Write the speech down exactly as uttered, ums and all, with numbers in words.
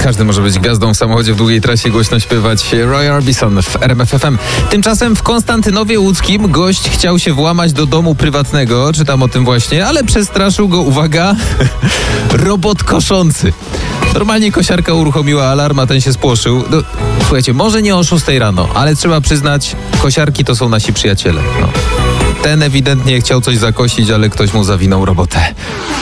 Każdy może być gwiazdą w samochodzie w długiej trasie, głośno śpiewać. Roy Orbison w R M F F M. Tymczasem w Konstantynowie Łódzkim gość chciał się włamać do domu prywatnego, czytam o tym właśnie, ale przestraszył go, uwaga, robot koszący. Normalnie kosiarka uruchomiła alarm, a ten się spłoszył. No, słuchajcie, może nie o szóstej rano, ale trzeba przyznać, kosiarki to są nasi przyjaciele. No. Ten ewidentnie chciał coś zakosić, ale ktoś mu zawinął robotę.